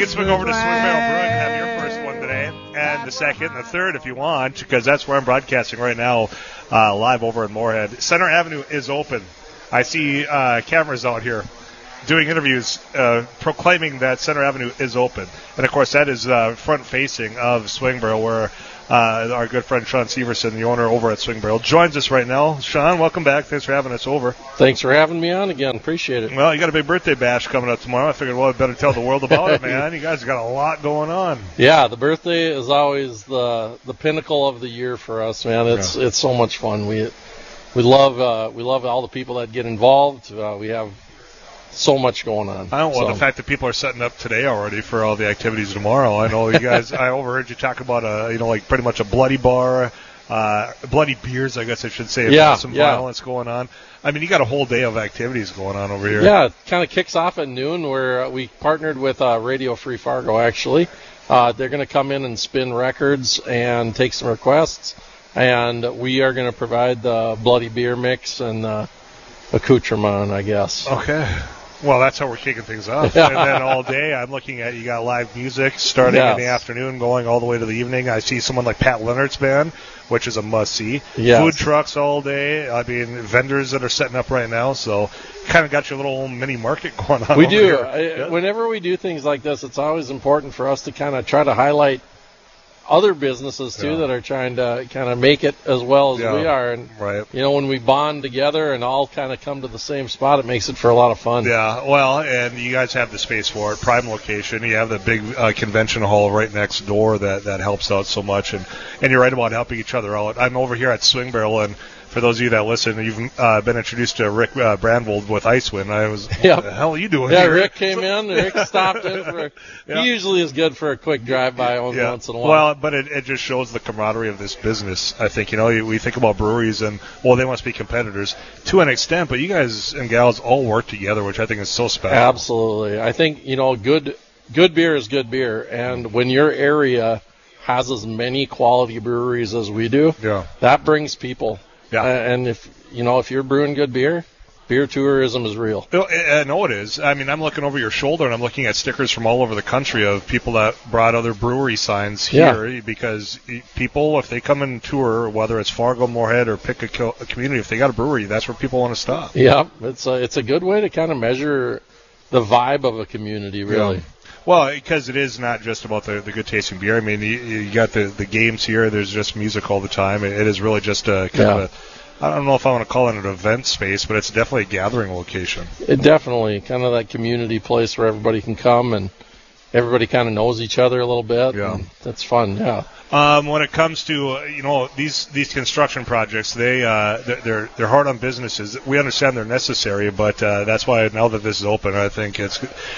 can swing over to Swing Barrel Brewing and have your first one today, and the second and the third if you want, because that's where I'm broadcasting right now, live over in Moorhead. Center Avenue is open. I see cameras out here doing interviews proclaiming that Center Avenue is open. And, of course, that is front-facing of Swing Barrel, where our good friend Sean Severson, the owner over at Swing Barrel, joins us right now. Sean, welcome back. Thanks for having us over. Thanks for having me on again. Appreciate it. Well, you got a big birthday bash coming up tomorrow. I figured, well, I better tell the world about it, man. You guys got a lot going on. Yeah, the birthday is always the pinnacle of the year for us, man. It's so much fun. We love all the people that get involved. We have so much going on. The fact that people are setting up today already for all the activities tomorrow. I know you guys. I overheard you talk about like pretty much a bloody bar, bloody beers, I guess I should say. Some violence going on. I mean, you got a whole day of activities going on over here. Yeah, it kind of kicks off at noon, where we partnered with Radio Free Fargo. Actually, they're going to come in and spin records and take some requests, and we are going to provide the bloody beer mix and accoutrement, I guess. Okay. Well, that's how we're kicking things off. And then all day, I'm looking at, you got live music starting in the afternoon, going all the way to the evening. I see someone like Pat Leonard's band, which is a must-see. Yes. Food trucks all day. I mean, vendors that are setting up right now. So kind of got your little mini market going on. We do. Whenever we do things like this, it's always important for us to kind of try to highlight other businesses too that are trying to kind of make it as well as we are, and when we bond together and all kind of come to the same spot, it makes it for a lot of fun. Yeah, well, and you guys have the space for it, prime location. You have the big convention hall right next door that helps out so much, and you're right about helping each other out. I'm over here at Swing Barrel, and for those of you that listen, you've been introduced to Rick Brandvold with Icewind. What the hell are you doing here? Rick came in. Rick stopped in. He usually is good for a quick drive-by once in a while. Well, but it just shows the camaraderie of this business. I think, we think about breweries and, they must be competitors to an extent, but you guys and gals all work together, which I think is so special. Absolutely. I think, good beer is good beer, and when your area has as many quality breweries as we do, that brings people. Yeah. And if you're brewing good beer, beer tourism is real. I know it is. I mean, I'm looking over your shoulder and I'm looking at stickers from all over the country of people that brought other brewery signs here because people, if they come and tour, whether it's Fargo, Moorhead, or pick a community, if they got a brewery, that's where people want to stop. Yeah, it's a good way to kind of measure the vibe of a community, really. Yeah. Well, because it is not just about the good tasting beer. I mean, you got the games here. There's just music all the time. It is really just a kind of I don't know if I want to call it an event space, but it's definitely a gathering location. It definitely kind of that community place where everybody can come and everybody kind of knows each other a little bit. Yeah, that's fun. Yeah. When it comes to these construction projects, they're hard on businesses. We understand they're necessary, but that's why now that this is open, I think it's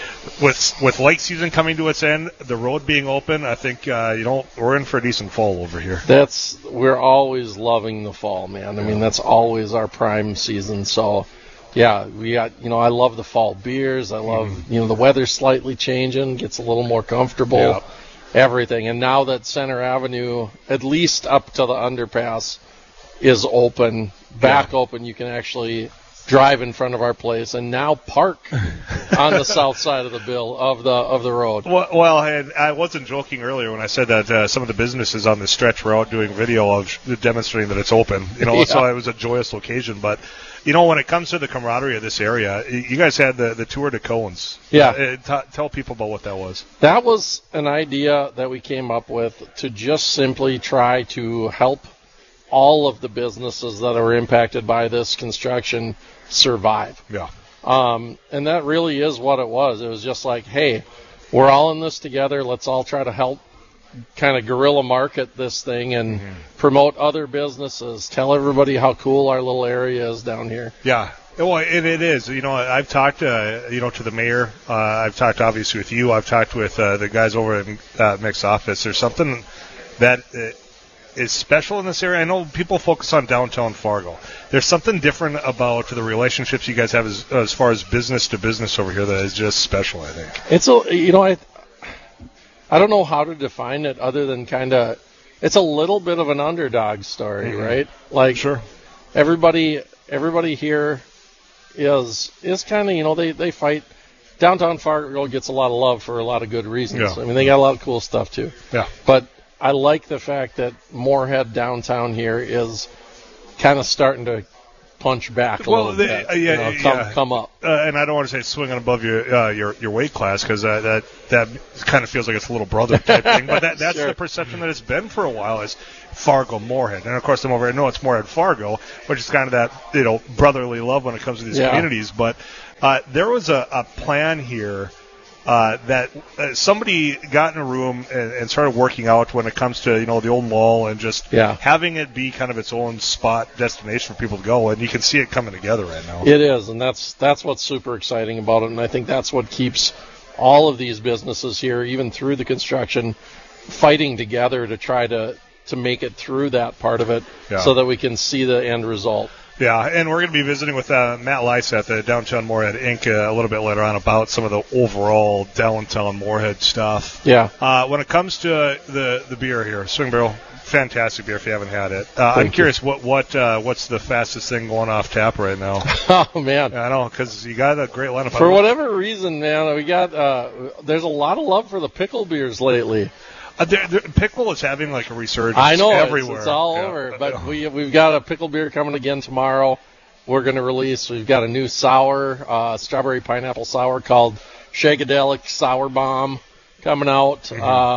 with lake season coming to its end, the road being open. I think we're in for a decent fall over here. We're always loving the fall, man. I mean, that's always our prime season. So. Yeah, we got, I love the fall beers. I love, the weather's slightly changing, gets a little more comfortable, everything. And now that Center Avenue, at least up to the underpass, is open, open, you can actually drive in front of our place and now park on the south side of the road. Well, I wasn't joking earlier when I said that some of the businesses on the stretch were out doing video of demonstrating that it's open. So it was a joyous occasion, but. When it comes to the camaraderie of this area, you guys had the Tour de Cones. Yeah. Tell people about what that was. That was an idea that we came up with to just simply try to help all of the businesses that are impacted by this construction survive. Yeah. And that really is what it was. It was just like, hey, we're all in this together. Let's all try to help kind of guerrilla market this thing and promote other businesses. Tell everybody how cool our little area is down here. Yeah. Well, it is. I've talked, to the mayor. I've talked, obviously, with you. I've talked with the guys over in Mick's office. There's something that is special in this area. I know people focus on downtown Fargo. There's something different about the relationships you guys have as far as business to business over here that is just special, I think. It's I don't know how to define it other than it's a little bit of an underdog story, right? Like, sure. Everybody here is kind of, they fight downtown Fargo gets a lot of love for a lot of good reasons. Yeah. I mean, they got a lot of cool stuff too. Yeah. But I like the fact that Moorhead downtown here is kind of starting to punch back a little bit. Come up. And I don't want to say swinging above your weight class, because that kind of feels like it's a little brother type thing. But that's Sure. the perception that it's been for a while, is Fargo Moorhead. And of course, I'm over here. No, it's Moorhead Fargo, which is kind of that brotherly love when it comes to these communities. But there was a plan here. That somebody got in a room and started working out when it comes to the old mall, and just having it be kind of its own spot destination for people to go, and you can see it coming together right now. It is, and that's what's super exciting about it, and I think that's what keeps all of these businesses here, even through the construction, fighting together to try to make it through that part of it, so that we can see the end result. Yeah, and we're going to be visiting with Matt Lyseth at Downtown Moorhead Inc. A little bit later on about some of the overall downtown Moorhead stuff. Yeah. When it comes to the beer here, Swing Barrel, fantastic beer if you haven't had it. I'm curious, what's the fastest thing going off tap right now? Oh, man. I know, because you got a great lineup. For whatever reason, man, we got there's a lot of love for the pickle beers lately. Pickle is having like a resurgence. I know, everywhere. It's all over. But we've got a pickle beer coming again tomorrow. We're going to release. We've got a new sour, strawberry pineapple sour called Shagadelic Sour Bomb coming out.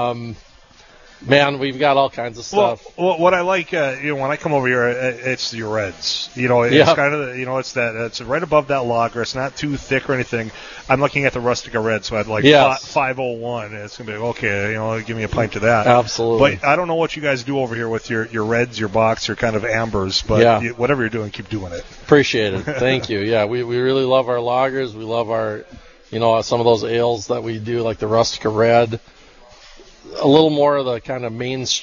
Man, we've got all kinds of stuff. Well, what I like, when I come over here, it's your Reds. It's kind of, it's right above that lager. It's not too thick or anything. I'm looking at the Rustica Red, so I'd like 501. And it's gonna be okay. Give me a pint of that. Absolutely. But I don't know what you guys do over here with your Reds, your Box, your kind of ambers. But whatever you're doing, keep doing it. Appreciate it. Thank you. Yeah, we really love our lagers. We love our, some of those ales that we do, like the Rustica Red. A little more of the kind of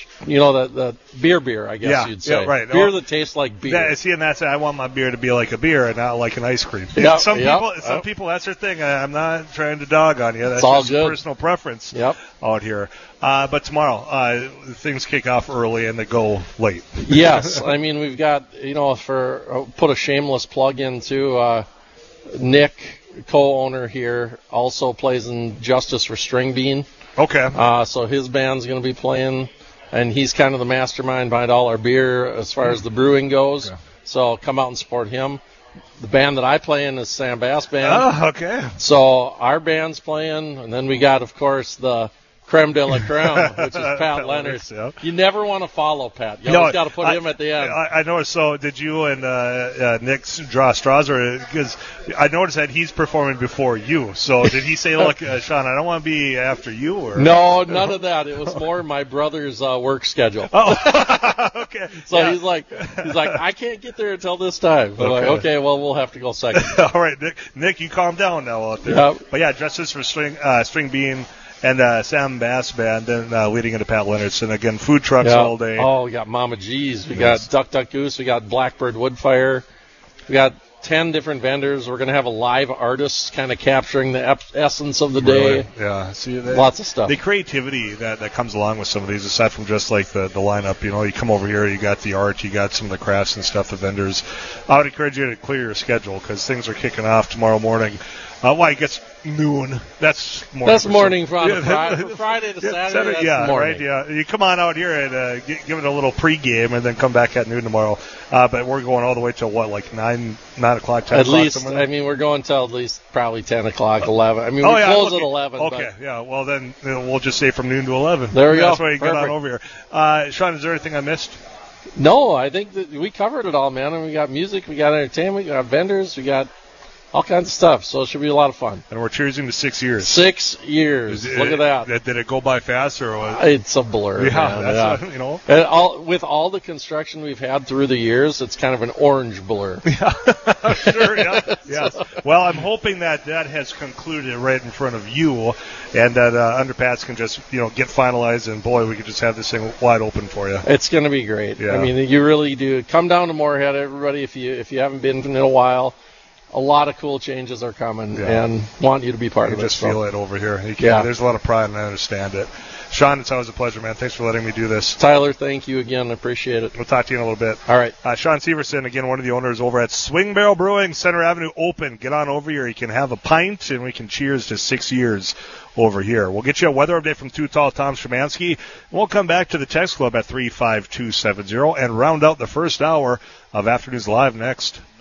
the beer, I guess you'd say. Yeah, right. Beer that tastes like beer. And that's I want my beer to be like a beer and not like an ice cream. Some people, that's their thing. I'm not trying to dog on you. That's just personal preference out here. But tomorrow, things kick off early and they go late. Yes. I mean, we've got, put a shameless plug in too. Nick, co-owner here, also plays in Justice for String Bean. Okay. So his band's going to be playing, and he's kind of the mastermind behind all our beer as far as the brewing goes. Yeah. So come out and support him. The band that I play in is Sam Bass Band. Oh, okay. So our band's playing, and then we got, of course, the creme de la creme, which is Pat Leonard. Yeah. You never want to follow Pat. You always got to put him at the end. I noticed. So did you and Nick draw straws? Because I noticed that he's performing before you. So did he say, look, Sean, I don't want to be after you? Or? No, none of that. It was more my brother's work schedule. Oh, okay. So he's like, I can't get there until this time. I'm like, okay, well, we'll have to go second. All right, Nick, you calm down now out there. Yep. But yeah, Justice for String Bean. And Sam Bass Band, then leading into Pat Leonard's. And again, food trucks all day. Oh, we got Mama G's. We got Duck Duck Goose. We got Blackbird Woodfire. We got 10 different vendors. We're going to have a live artist kind of capturing the essence of the day. Yeah. See, lots of stuff. The creativity that comes along with some of these, aside from just like the lineup, you come over here, you got the art, you got some of the crafts and stuff, the vendors. I would encourage you to clear your schedule because things are kicking off tomorrow morning. I guess noon. That's morning from Friday to Saturday. Yeah, morning. Right. Yeah, you come on out here and give it a little pregame, and then come back at noon tomorrow. But we're going all the way till like 9 o'clock, 10 at o'clock. Least, I mean, we're going till at least probably 10 o'clock, 11. I mean, we close at 11. Okay, yeah. Well, then we'll just say from noon to 11. There we go. That's why you get on over here. Sean, is there anything I missed? No, I think that we covered it all, man. And we got music, we got entertainment, we got vendors, we got all kinds of stuff, so it should be a lot of fun. And we're cheersing to 6 years. 6 years. Look at that. Did it go by fast or what? It's a blur. Yeah, man. That's And with all the construction we've had through the years, it's kind of an orange blur. Yeah, sure. Yeah. Well, I'm hoping that has concluded right in front of you, and that underpass can just get finalized, and boy, we could just have this thing wide open for you. It's going to be great. Yeah. I mean, you really do come down to Moorhead, everybody. If you haven't been in a while. a lot of cool changes are coming, and want you to be part of it. You just feel it over here. There's a lot of pride, and I understand it. Sean, it's always a pleasure, man. Thanks for letting me do this. Tyler, thank you again. I appreciate it. We'll talk to you in a little bit. All right. Sean Severson, again, one of the owners over at Swing Barrel Brewing, Center Avenue open. Get on over here. You can have a pint, and we can cheers to 6 years over here. We'll get you a weather update from Too Tall Tom Szymanski. We'll come back to the text club at 35270 and round out the first hour of Afternoons Live next.